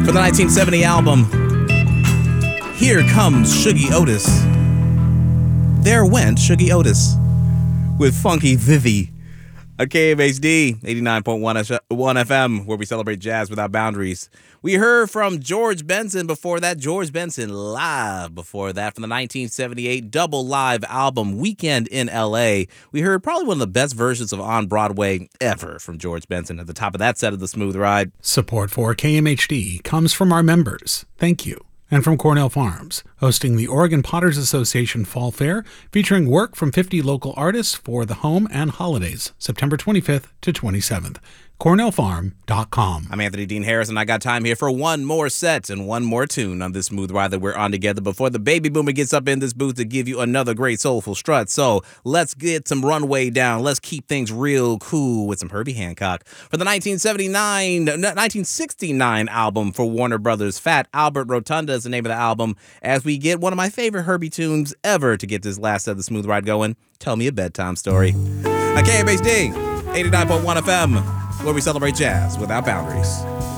For the 1970 album, Here Comes Shuggie Otis. There went Shuggie Otis with Funky Vivi at KMHD 89.1 FM, where we celebrate jazz without boundaries. We heard from George Benson before that, George Benson live before that, from the 1978 double live album Weekend in LA. We heard probably one of the best versions of On Broadway ever from George Benson at the top of that set of The Smooth Ride. Support for KMHD comes from our members. Thank you. And from Cornell Farms, hosting the Oregon Potters Association Fall Fair, featuring work from 50 local artists for the home and holidays, September 25th to 27th. CornellFarm.com. I'm Anthony Dean Harris, and I got time here for one more set and one more tune on this Smooth Ride that we're on together before the baby boomer gets up in this booth to give you another great soulful strut. So let's get some runway down. Let's keep things real cool with some Herbie Hancock. For the 1969 album for Warner Brothers, Fat Albert Rotunda is the name of the album, as we get one of my favorite Herbie tunes ever to get this last set of the Smooth Ride going. Tell Me a Bedtime Story. On KMHD 89.1 FM, where we celebrate jazz without boundaries.